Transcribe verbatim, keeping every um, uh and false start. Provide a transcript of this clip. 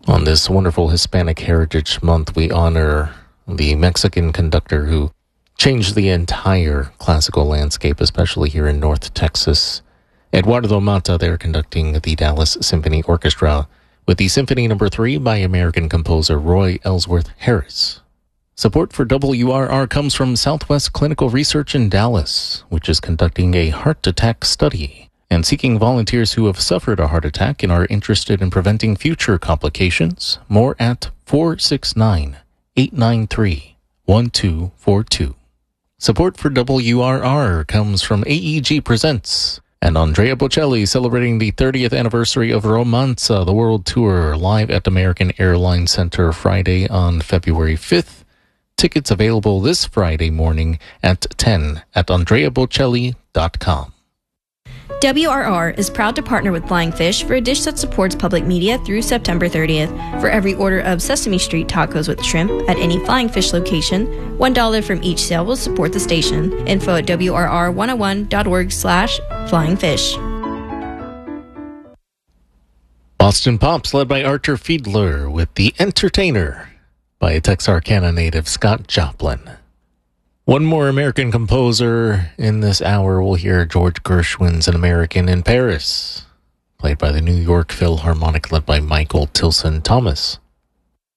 On this wonderful Hispanic Heritage Month, we honor the Mexican conductor who changed the entire classical landscape, especially here in North Texas. Eduardo Mata, they're conducting the Dallas Symphony Orchestra with the Symphony Number three by American composer Roy Ellsworth Harris. Support for W R R comes from Southwest Clinical Research in Dallas, which is conducting a heart attack study and seeking volunteers who have suffered a heart attack and are interested in preventing future complications. More at four six nine, eight nine three, one two four two. Support for W R R comes from A E G Presents and Andrea Bocelli celebrating the thirtieth anniversary of Romanza, the world tour, live at American Airlines Center Friday on February fifth. Tickets available this Friday morning at ten at andrea bocelli dot com. W R R is proud to partner with Flying Fish for a dish that supports public media through September thirtieth. For every order of Sesame Street tacos with shrimp at any Flying Fish location, one dollar from each sale will support the station. Info at W R R one oh one dot org slash flying fish. Boston Pops led by Archer Fiedler with The Entertainer by Texarkana native Scott Joplin. One more American composer in this hour. We'll hear George Gershwin's An American in Paris, played by the New York Philharmonic led by Michael Tilson Thomas.